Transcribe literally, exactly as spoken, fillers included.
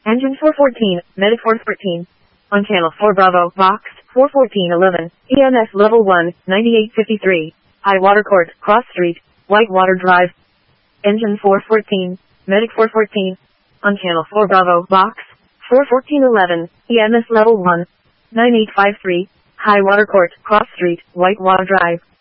Engine four fourteen, Medic four thirteen. On channel four Bravo, box, four fourteen eleven, E M S level one, ninety-eight fifty-three. High Water Court, Cross Street, Whitewater Drive. Engine four fourteen, Medic four fourteen. On channel four Bravo, box, four fourteen eleven, E M S level one, nine eight five three. High Water Court, Cross Street, Whitewater Drive.